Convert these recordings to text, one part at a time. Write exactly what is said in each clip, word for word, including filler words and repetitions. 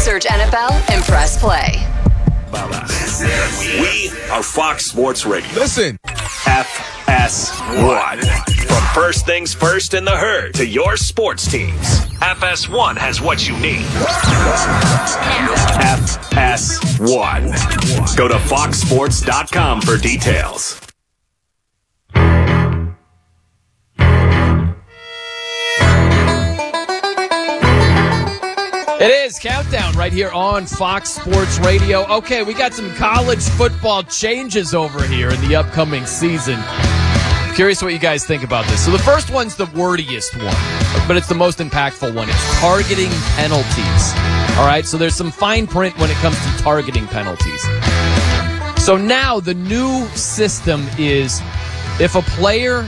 Search N F L and press play. We are Fox Sports Radio. Listen. F S one. From first things first in the herd to your sports teams, F S one has what you need. F S one. Go to fox sports dot com for details. It is Countdown right here on Fox Sports Radio. Okay, we got some college football changes over here in the upcoming season. I'm curious what you guys think about this. So the first one's the wordiest one, but it's the most impactful one. It's targeting penalties. All right, so there's some fine print when it comes to targeting penalties. So now the new system is if a player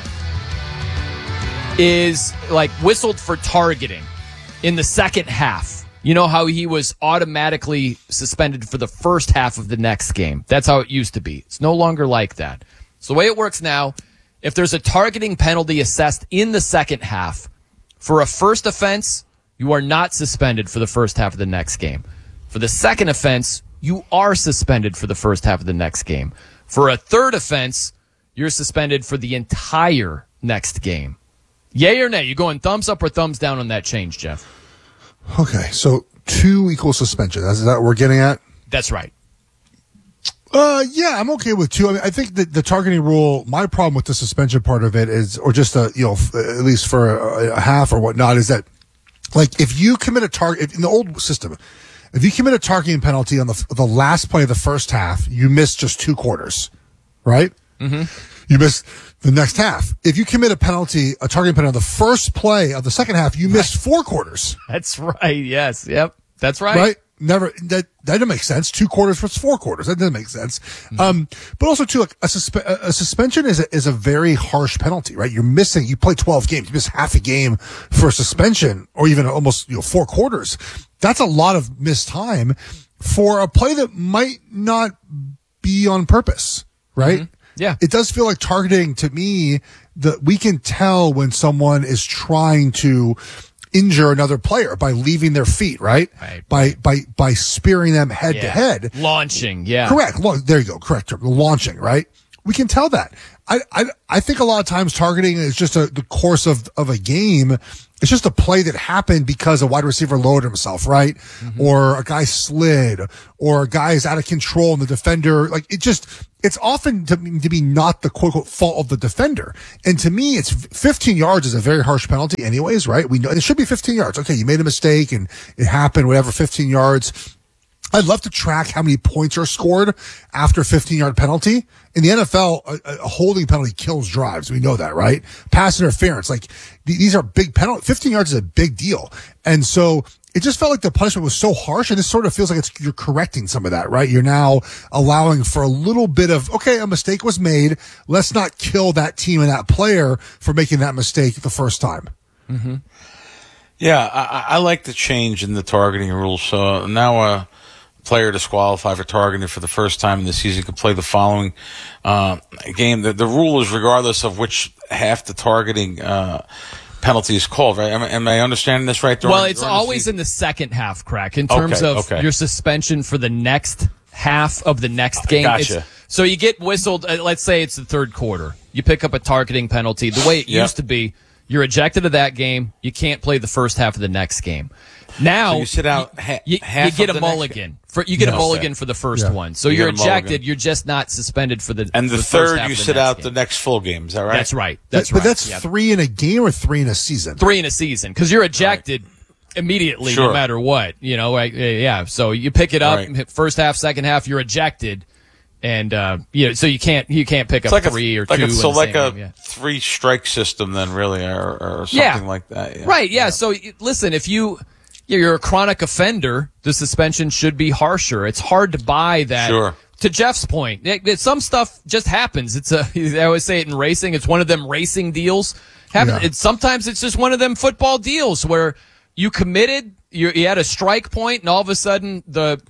is like whistled for targeting in the second half, you know how he was automatically suspended for the first half of the next game. That's how it used to be. It's no longer like that. So the way it works now, if there's a targeting penalty assessed in the second half, for a first offense, you are not suspended for the first half of the next game. For the second offense, you are suspended for the first half of the next game. For a third offense, you're suspended for the entire next game. Yay or nay? You going thumbs up or thumbs down on that change, Jeff? Okay, so two equals suspension. Is that what we're getting at? That's right. Uh, yeah, I'm okay with two. I mean, I think that the targeting rule, my problem with the suspension part of it is, or just a, you know, f- at least for a, a half or whatnot, is that, like, if you commit a target, in the old system, if you commit a targeting penalty on the the last play of the first half, you miss just two quarters, right? Mm-hmm. You miss the next half. If you commit a penalty, a targeting penalty on the first play of the second half, you miss four quarters. That's right. Yes. Yep. That's right. Right? Never, that, that doesn't make sense. Two quarters versus four quarters. That doesn't make sense. Mm-hmm. Um, but also too, like a, suspe- a suspension is a, is a very harsh penalty, right? You're missing, you play twelve games, you miss half a game for a suspension or even almost, you know, four quarters. That's a lot of missed time for a play that might not be on purpose, right? Mm-hmm. Yeah. It does feel like targeting to me that we can tell when someone is trying to injure another player by leaving their feet, right? Right. By, by, by spearing them head yeah. to head. Launching. Yeah. Correct. Well, there you go. Correct term. Launching, right? We can tell that. I, I, I think a lot of times targeting is just a, the course of, of a game. It's just a play that happened because a wide receiver lowered himself, right? Mm-hmm. Or a guy slid, or a guy is out of control and the defender, like it just, it's often to, to be not the quote unquote fault of the defender. And to me, it's fifteen yards is a very harsh penalty anyways, right? We know it should be fifteen yards. Okay. You made a mistake and it happened, whatever, fifteen yards. I'd love to track how many points are scored after a fifteen-yard penalty. In the N F L, a, a holding penalty kills drives. We know that, right? Pass interference, like th- these are big penalties. fifteen yards is a big deal. And so it just felt like the punishment was so harsh, and this sort of feels like it's you're correcting some of that, right? You're now allowing for a little bit of, okay, a mistake was made. Let's not kill that team and that player for making that mistake the first time. Mm-hmm. Yeah, I, I like the change in the targeting rules. So now, uh, player disqualified for targeting for the first time in the season can play the following uh, game. The, the rule is regardless of which half the targeting uh, penalty is called, right? Am, am I understanding this right? During, well, it's always the in the second half, Crack, in terms okay, of okay. your suspension for the next half of the next game. Gotcha. It's, so you get whistled, uh, let's say it's the third quarter. You pick up a targeting penalty. The way it yep. used to be, you're ejected of that game. You can't play the first half of the next game. Now so you sit out ha- you, half you get of a the mulligan. For, you get no, a mulligan for the first yeah. one. So you you're get a ejected. mulligan. You're just not suspended for the and the, the third first half you of the sit next out game. the next full game. Is that right? That's right. That's but, right. But that's yep. three in a game or three in a season? Three in a season because you're ejected right. immediately, sure. no matter what. You know, right? Yeah. So you pick it up. Right. First half, second half, you're ejected. And uh, you know, so you can't you can't pick it's up like three a, or like two. A, so in the like same a game, yeah. three strike system, then really, or, or something yeah. like that. Yeah. Right? Yeah. yeah. So listen, if you you're a chronic offender, the suspension should be harsher. It's hard to buy that. Sure. To Jeff's point, it, it, some stuff just happens. It's a I always say it in racing. It's one of them racing deals. Happen, Yeah. it's, sometimes it's just one of them football deals where you committed, you, you had a strike point, and all of a sudden the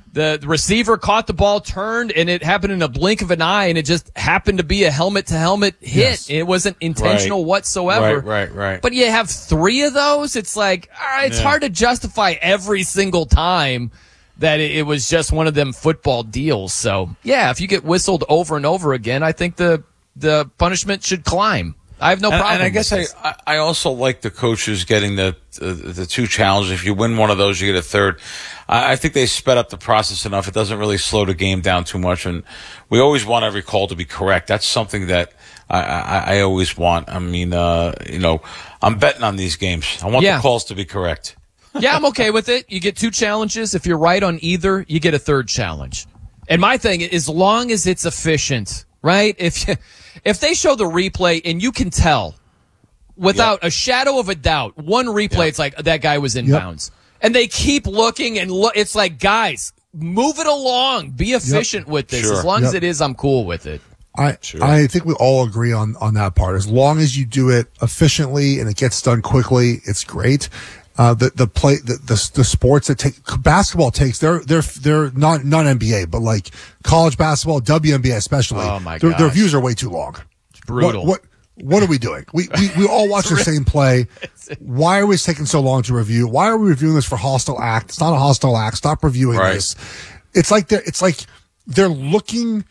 The receiver caught the ball, turned, and it happened in a blink of an eye, and it just happened to be a helmet-to-helmet hit. Yes. It wasn't intentional Right. whatsoever. Right, right, right. But you have three of those, it's like, all right, it's Yeah. hard to justify every single time that it, it was just one of them football deals. So, yeah, if you get whistled over and over again, I think the the punishment should climb. I have no And, problem and I guess with I, this. I I also like the coaches getting the, the the two challenges. If you win one of those, you get a third. I, I think they sped up the process enough. It doesn't really slow the game down too much. And we always want every call to be correct. That's something that I, I, I always want. I mean, uh, you know, I'm betting on these games. I want Yeah. the calls to be correct. Yeah, I'm okay with it. You get two challenges. If you're right on either, you get a third challenge. And my thing, as long as it's efficient, right? If you, if they show the replay and you can tell without a shadow of a doubt, one replay, Yep. it's like that guy was in Yep. bounds. And they keep looking and look. It's like, guys, move it along. Be efficient with this. Sure. As long as Yep. it is, I'm cool with it. I Sure. I think we all agree on on that part. As long as you do it efficiently and it gets done quickly, it's great. Uh, the the play the, the the sports that take basketball takes they're they're they're not not N B A but like college basketball, W N B A especially. Oh, my their, their gosh. views are way too long. It's brutal. What what, what are we doing? We we, we all watch the same play. Why are we taking so long to review? Why are we reviewing this for hostile act? It's not a hostile act. Stop reviewing Right. this. It's like they're it's like they're looking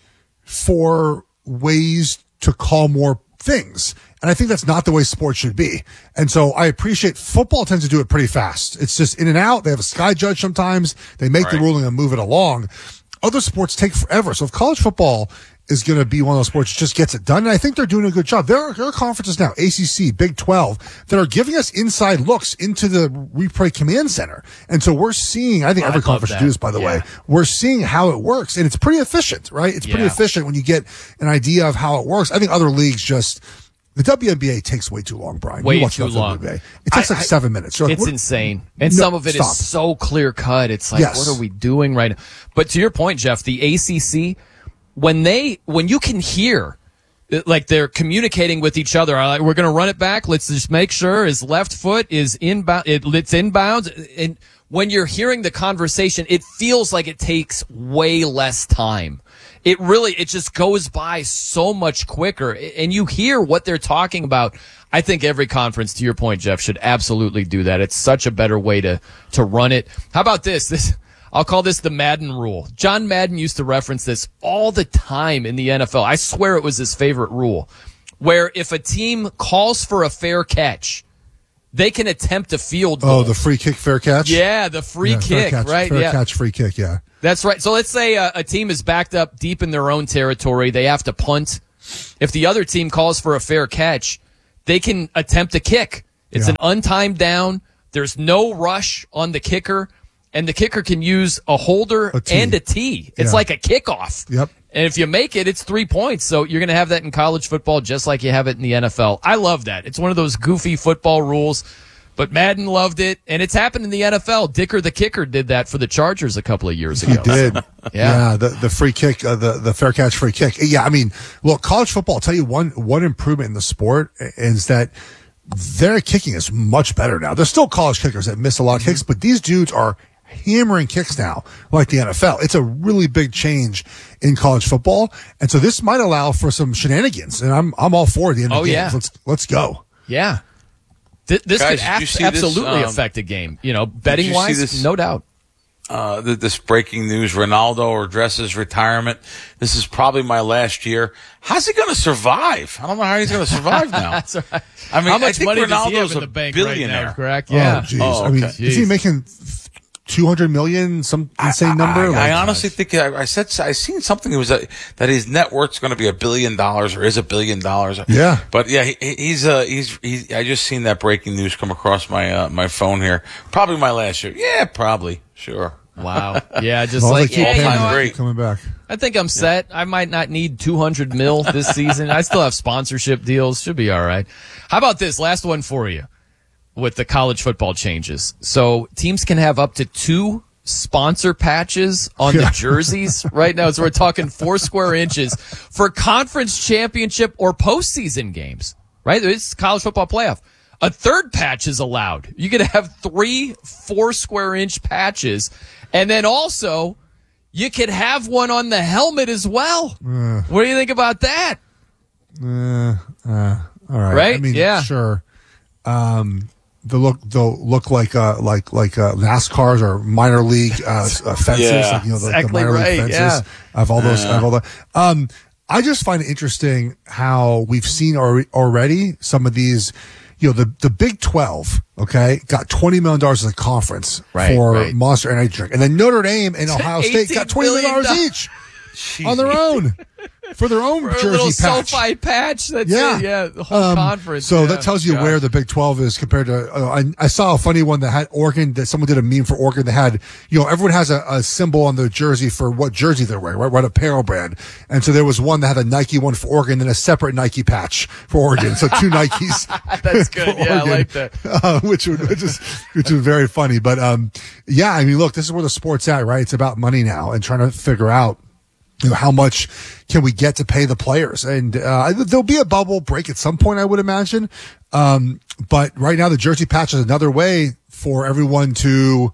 for ways to call more things. And I think that's not the way sports should be. And so I appreciate football tends to do it pretty fast. It's just in and out. They have a sky judge sometimes. They make the Right. ruling and move it along. Other sports take forever. So if college football is going to be one of those sports that just gets it done, and I think they're doing a good job. There are, there are conferences now, A C C, Big twelve, that are giving us inside looks into the replay command center. And so we're seeing, I think I every love conference should that. do this, by the Yeah. way. We're seeing how it works, and it's pretty efficient, right? It's pretty Yeah. efficient when you get an idea of how it works. I think other leagues just, the W N B A takes way too long, Brian. Way You watch too the W N long. B A. It takes I- like I- seven minutes. You're like, It's what- insane. And No, some of it is stop. so clear cut. It's like, Yes. what are we doing right now? But to your point, Jeff, the A C C, when they, when you can hear, uh, like they're communicating with each other, like, we're going to run it back. Let's just make sure his left foot is inbound. It, it's inbounds. And when you're hearing the conversation, it feels like it takes way less time. It really, it just goes by so much quicker. And you hear what they're talking about. I think every conference, to your point, Jeff, should absolutely do that. It's such a better way to, to run it. How about this? This, I'll call this the Madden rule. John Madden used to reference this all the time in the N F L. I swear it was his favorite rule, where if a team calls for a fair catch, they can attempt a field goal. Oh, the free kick, fair catch? yeah, the free Yeah, fair kick, catch, right? Fair yeah. catch, free kick, yeah. That's right. So let's say a, a team is backed up deep in their own territory. They have to punt. If the other team calls for a fair catch, they can attempt a kick. It's Yeah. an untimed down. There's no rush on the kicker, and the kicker can use a holder A tee. and a tee. It's Yeah. like a kickoff. Yep. And if you make it, it's three points. So you're going to have that in college football just like you have it in the N F L. I love that. It's one of those goofy football rules. But Madden loved it, and it's happened in the N F L. Dicker the kicker did that for the Chargers a couple of years ago. He did. Yeah. yeah. The, the free kick, uh, the, the fair catch free kick. Yeah. I mean, look, college football, I'll tell you one, one improvement in the sport is that their kicking is much better now. There's still college kickers that miss a lot of kicks, but these dudes are hammering kicks now like the N F L. It's a really big change in college football. And so this might allow for some shenanigans, and I'm, I'm all for the end of Oh, the game. yeah. Let's, let's go. Yeah. Th- this Guys, could did ab- you see this, absolutely um, affect a game. You know, betting you see wise, this? no doubt. Uh, th- this breaking news: Ronaldo addresses retirement. This is probably my last year. How's he going to survive? I don't know how he's going to survive now. That's right. I mean, How I much think money does he have Ronaldo's in a the bank billionaire. right now, correct? Yeah. Oh, geez. Oh, I mean, okay. is he Jeez. making two hundred million, some insane number? I, I, Like, I honestly think I, I said I seen something. It was a, that his net worth's going to be a billion dollars, or is a billion dollars. Yeah. but yeah, he, he's uh he's he's. I just seen that breaking news come across my uh, my phone here. Probably my last year. Yeah, probably. Sure. Wow. Yeah, just well, like, they keep yeah, you paying know what? great. coming back. I think I'm set. I might not need two hundred mil this season. I still have sponsorship deals. Should be all right. How about this? Last one for you with the college football changes. So teams can have up to two sponsor patches on Yeah. the jerseys right now. So we're talking four square inches for conference championship or postseason games, right? It's college football playoff. A third patch is allowed. You could have three four square inch patches. And then also you could have one on the helmet as well. Uh, what do you think about that? Uh, uh, all right. Right? I mean, Yeah. sure. Um, they'll look, they'll look like, uh, like, like, uh, NASCARs or minor league, uh, uh fences, Yeah. like, you know, the, Exactly the minor right, league fences. yeah. I have all those, Yeah. I have all the, um, I just find it interesting how we've seen alre- already some of these, you know, the, the Big twelve, okay, got twenty million dollars as a conference Right, for right. Monster Energy Drink. And then Notre Dame and Ohio State got twenty million dollars billion each on their own. For their own For a jersey little patch. SoFi patch. That's Yeah. it. Yeah. The whole Um, conference. So yeah. that tells you God. where the Big twelve is compared to. Uh, I, I saw a funny one that had Oregon. That someone did a meme for Oregon that had, you know, everyone has a, a symbol on their jersey for what jersey they're wearing, right? What apparel brand. And so there was one that had a Nike one for Oregon, then a separate Nike patch for Oregon. So two Nikes. That's good. for Yeah, I Oregon, like that. Uh, which would, which is which is very funny. But um, yeah, I mean, look, this is where the sport's at, right? It's about money now and trying to figure out, you know, how much can we get to pay the players? And uh, there'll be a bubble break at some point, I would imagine. Um, but right now, the jersey patch is another way for everyone to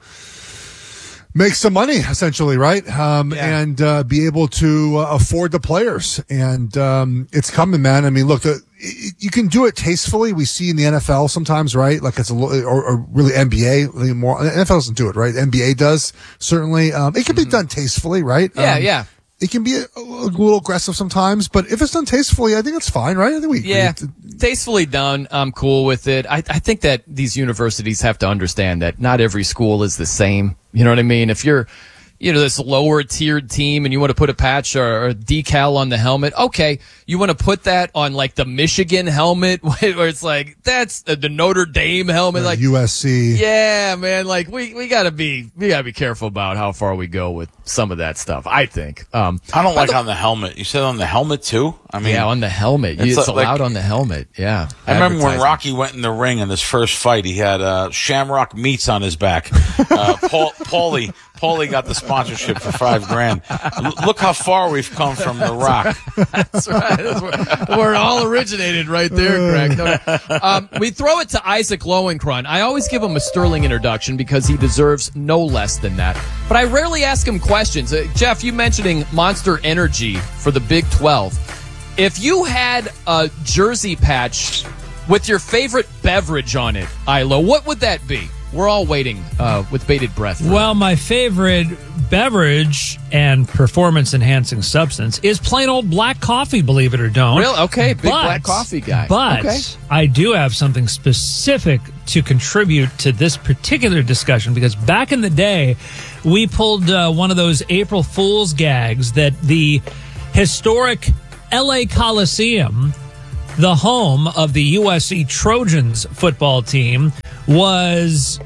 make some money, essentially, right? Um, Yeah. and uh, be able to uh, afford the players. And um, it's coming, man. I mean, look, the, you can do it tastefully. We see in the N F L sometimes, right? Like it's a little, or, or really N B A more. N F L doesn't do it, right? N B A does certainly. Um, it can be done tastefully, right? Yeah, Um, yeah. It can be a, a little aggressive sometimes, but if it's done tastefully, I think it's fine, right? I think we Yeah, agree. tastefully done. I'm cool with it. I, I think that these universities have to understand that not every school is the same. You know what I mean? If you're, you know, this lower tiered team and you want to put a patch or, or a decal on the helmet, okay. You want to put that on like the Michigan helmet where it's like, that's the, the Notre Dame helmet. Uh, Like, U S C. yeah, man, like we, we gotta be, we gotta be careful about how far we go with some of that stuff, I think. Um, I don't like on the helmet. You said on the helmet too? I mean, yeah, on the helmet. it's It's, like- allowed on the helmet. Yeah. I remember when Advertising. Rocky went in the ring in his first fight, he had uh, Shamrock Meats on his back. Uh, Paul, Paulie, Paulie got the sponsorship for five grand. L- look how far we've come from The Rock. That's right. That's where, where it all originated right there, Greg. No, no. Um, we throw it to Isaac Lowenkron. I always give him a sterling introduction because he deserves no less than that. But I rarely ask him questions. Uh, Jeff, you mentioning Monster Energy for the Big twelve. If you had a jersey patch with your favorite beverage on it, Ilo, what would that be? We're all waiting uh, with bated breath. for Well, my favorite beverage and performance-enhancing substance is plain old black coffee, believe it or don't. Real? Okay, big black coffee guy. But Okay. I do have something specific to contribute to this particular discussion because back in the day, we pulled uh, one of those April Fool's gags that the historic L A Coliseum, the home of the U S C Trojans football team, was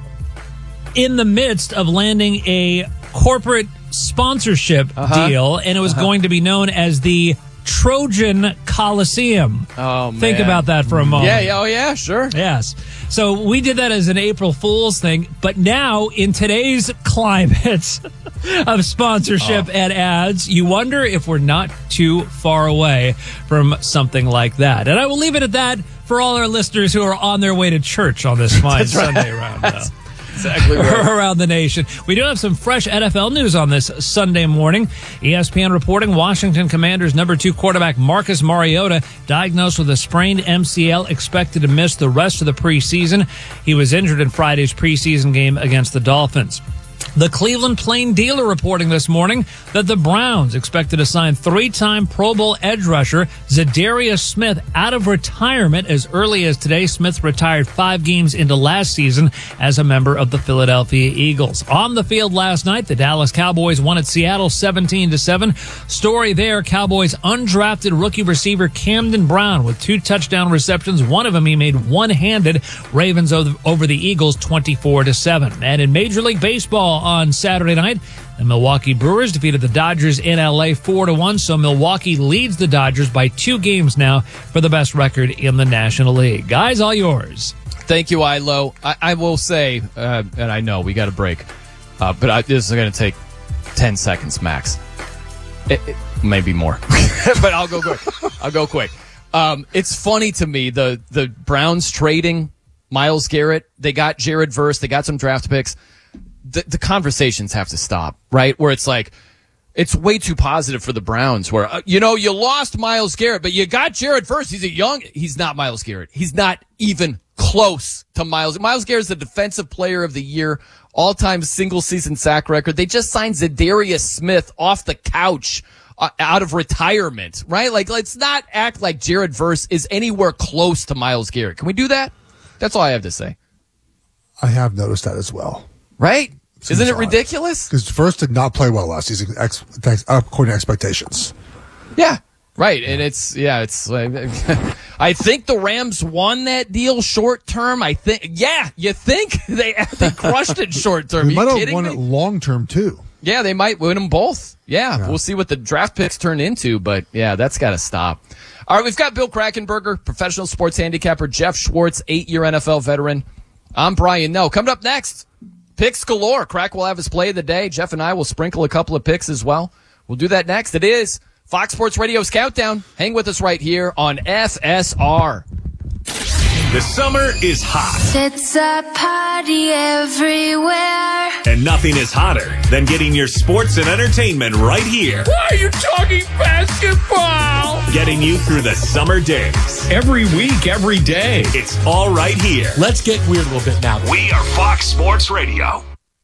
in the midst of landing a corporate sponsorship Uh-huh. deal, and it was going to be known as the Trojan Coliseum. Oh, Think man. about that for a moment. Yeah, yeah, oh, yeah, sure. Yes. So we did that as an April Fool's thing, but now in today's climate of sponsorship Oh. and ads, you wonder if we're not too far away from something like that. And I will leave it at that for all our listeners who are on their way to church on this fine Sunday round. uh, Exactly right. around the nation. We do have some fresh N F L news on this Sunday morning. E S P N reporting Washington Commanders number two quarterback Marcus Mariota diagnosed with a sprained M C L, expected to miss the rest of the preseason. He was injured in Friday's preseason game against the Dolphins. The Cleveland Plain Dealer reporting this morning that the Browns expected to sign three-time Pro Bowl edge rusher Zadarius Smith out of retirement as early as today. Smith retired five games into last season as a member of the Philadelphia Eagles. On the field last night, the Dallas Cowboys won at Seattle seventeen to seven. Story there, Cowboys undrafted rookie receiver Camden Brown with two touchdown receptions. One of them he made one-handed. Ravens over the Eagles twenty-four to seven. And in Major League Baseball on Saturday night, the Milwaukee Brewers defeated the Dodgers in L A four to one, so Milwaukee leads the Dodgers by two games now for the best record in the National League. Guys, all yours. Thank you, Ilo. I, I will say, uh, and I know we got a break, uh, but I, this is going to take ten seconds max. It, it, maybe more, but I'll go quick. I'll go quick. Um, it's funny to me, the, the Browns trading Myles Garrett. They got Jared Verse. They got some draft picks. The, the conversations have to stop, right? Where it's like, It's way too positive for the Browns where, uh, you know, you lost Myles Garrett, but you got Jared Verse. He's a young, he's not Myles Garrett. He's not even close to Myles. Myles Garrett's the defensive player of the year, all-time single-season sack record. They just signed Zadarius Smith off the couch uh, out of retirement, right? Like, let's not act like Jared Verse is anywhere close to Myles Garrett. Can we do that? That's all I have to say. I have noticed that as well. Right? Seems Isn't it odd. Ridiculous? Because Verse did not play well last season, ex- ex- according to expectations. Yeah. Right, and it's yeah, it's. Uh, I think the Rams won that deal short term. I think, yeah, you think they they crushed it short term? They might you have kidding won me? it long term too. Yeah, they might win them both. Yeah, Yeah. We'll see what the draft picks turn into, but yeah, that's got to stop. All right, we've got Bill Krackenberger, professional sports handicapper, Jeff Schwartz, eight-year N F L veteran. I'm Brian Noe. Coming up next, picks galore. Crack will have his play of the day. Jeff and I will sprinkle a couple of picks as well. We'll do that next. It is Fox Sports Radio's Countdown. Hang with us right here on F S R. The summer is hot, It's a party everywhere. and nothing is hotter than getting your sports and entertainment right here. Why are you talking basketball? Getting you through the summer days. Every week, every day. It's all right here. Let's get weird a little bit now. We are Fox Sports Radio.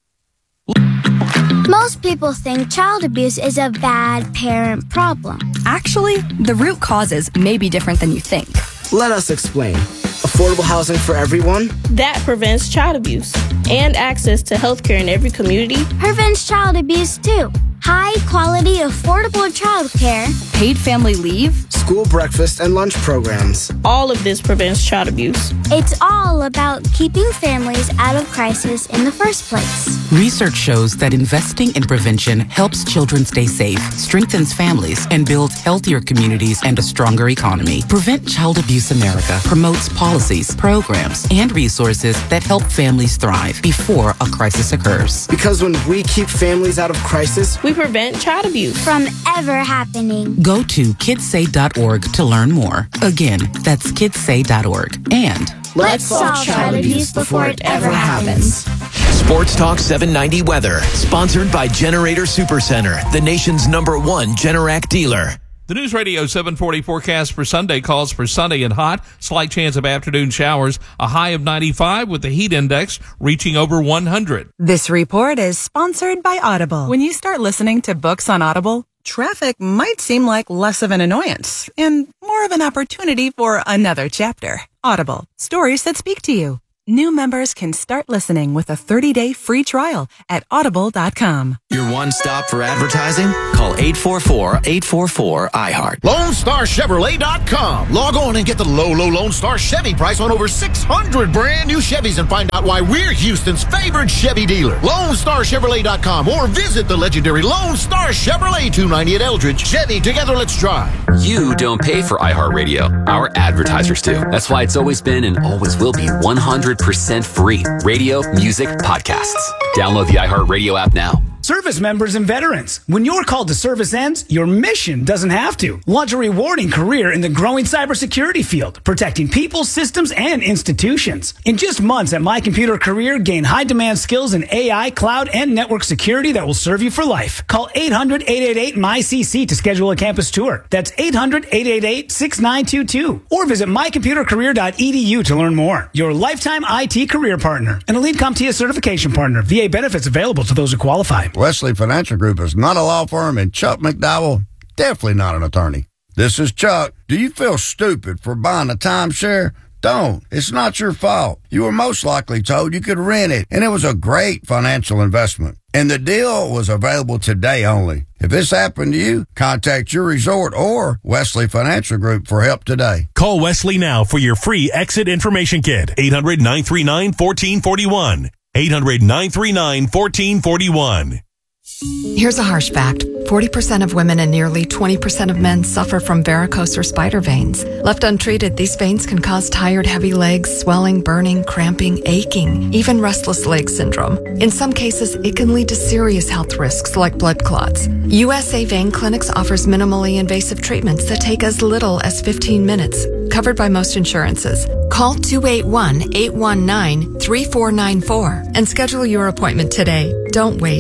Most people think child abuse is a bad parent problem. Actually, the root causes may be different than you think. Let us explain. Affordable housing for everyone? That prevents child abuse and access to health care in every community. Prevents child abuse too. High quality, affordable child care. Paid family leave. School breakfast and lunch programs. All of this prevents child abuse. It's all about keeping families out of crisis in the first place. Research shows that investing in prevention helps children stay safe, strengthens families, and builds healthier communities and a stronger economy. Prevent Child Abuse America promotes policies, programs, and resources that help families thrive before a crisis occurs. Because when we keep families out of crisis, we prevent child abuse from ever happening. Go to kids say dot org to learn more. Again, that's kids say dot org. And let's solve child abuse before it ever happens. Sports Talk seven ninety Weather, sponsored by Generator Supercenter, the nation's number one Generac dealer. The News Radio seven forty forecast for Sunday calls for sunny and hot, slight chance of afternoon showers, a high of ninety-five with the heat index reaching over one hundred. This report is sponsored by Audible. When you start listening to books on Audible, traffic might seem like less of an annoyance and more of an opportunity for another chapter. Audible, stories that speak to you. New members can start listening with a thirty-day free trial at audible dot com. Your one stop for advertising? Call eight four four, eight four four, I heart. Lone Star Chevrolet dot com. Log on and get the low, low Lone Star Chevy price on over six hundred brand new Chevys and find out why we're Houston's favorite Chevy dealer. Lone Star Chevrolet dot com or visit the legendary Lone Star Chevrolet two ninety at Eldridge. Chevy, together let's drive. You don't pay for iHeartRadio. Our advertisers do. That's why it's always been and always will be one hundred percent free. Radio, music, podcasts. Download the iHeartRadio app now. Service members and veterans, when your call to service ends, your mission doesn't have to. Launch a rewarding career in the growing cybersecurity field, protecting people, systems, and institutions. In just months at My Computer Career, gain high-demand skills in A I, cloud, and network security that will serve you for life. Call eight hundred, eight eight eight, M Y C C to schedule a campus tour. That's eight hundred, eight eight eight, six nine two two. Or visit my computer career dot e d u to learn more. Your lifetime I T career partner and a lead CompTIA certification partner. V A benefits available to those who qualify. Wesley Financial Group is not a law firm, and Chuck McDowell, definitely not an attorney. This is Chuck. Do you feel stupid for buying a timeshare? Don't. It's not your fault. You were most likely told you could rent it, and it was a great financial investment. And the deal was available today only. If this happened to you, contact your resort or Wesley Financial Group for help today. Call Wesley now for your free exit information kit. eight hundred, nine three nine, one four four one. eight hundred, nine three nine, one four four one. Here's a harsh fact. forty percent of women and nearly twenty percent of men suffer from varicose or spider veins. Left untreated, these veins can cause tired, heavy legs, swelling, burning, cramping, aching, even restless leg syndrome. In some cases, it can lead to serious health risks like blood clots. U S A Vein Clinics offers minimally invasive treatments that take as little as fifteen minutes, covered by most insurances. Call two eight one, eight one nine, three four nine four and schedule your appointment today. Don't wait. Call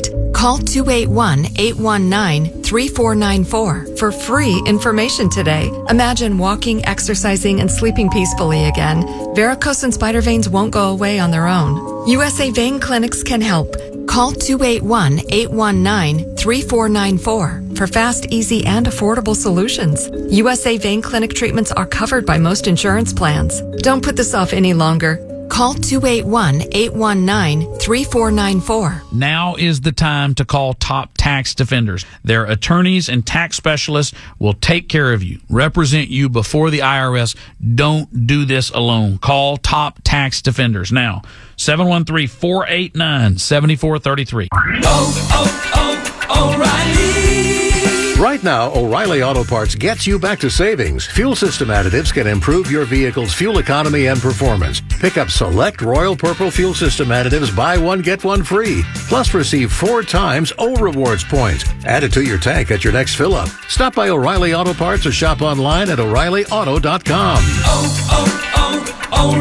Call two eight one, eight one nine, three four nine four for free information today. Imagine walking, exercising, and sleeping peacefully again. Varicose and spider veins won't go away on their own. U S A Vein Clinics can help. Call two eight one, eight one nine, three four nine four for fast, easy, and affordable solutions. U S A Vein Clinic treatments are covered by most insurance plans. Don't put this off any longer. Call two eight one, eight one nine, three four nine four. Now is the time to call Top Tax Defenders. Their attorneys and tax specialists will take care of you, represent you before the I R S. Don't do this alone. Call Top Tax Defenders now. seven one three, four eight nine, seven four three three. Oh, oh, oh, O'Reilly. Right now, O'Reilly Auto Parts gets you back to savings. Fuel system additives can improve your vehicle's fuel economy and performance. Pick up select Royal Purple fuel system additives, buy one, get one free. Plus receive four times O Rewards points. Add it to your tank at your next fill-up. Stop by O'Reilly Auto Parts or shop online at O'Reilly Auto dot com. Oh,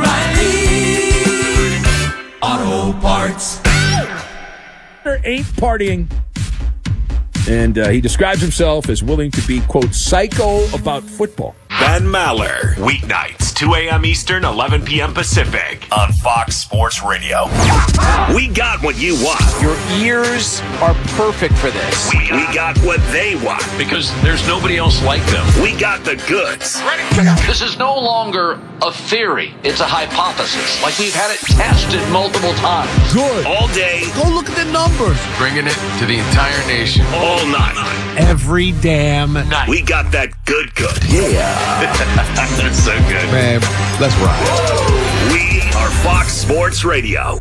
oh, oh, O'Reilly Auto Parts. Ain't partying. And uh, he describes himself as willing to be, quote, psycho about football. Ben Maller, weeknights, two a.m. Eastern, eleven p.m. Pacific, on Fox Sports Radio. We got what you want. Your ears are perfect for this. We, we got what they want. Because there's nobody else like them. We got the goods. This is no longer a theory. It's a hypothesis. Like we've had it tested multiple times. Good. All day. Go look at the numbers. Bringing it to the entire nation. All night. Every damn night. We got that good good. Yeah. That's so good. Man, let's ride. We are Fox Sports Radio.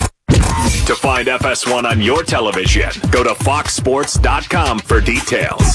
To find F S one on your television, go to fox sports dot com for details.